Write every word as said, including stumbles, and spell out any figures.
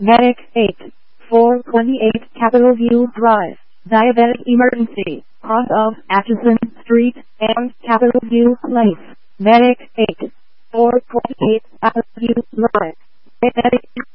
Medic eight, four twenty-eight Capitol View Drive, Diabetic Emergency, cross of Atchison Street and Capitol View Place. Medic eight, four twenty-eight Capitol View Drive, Diabetic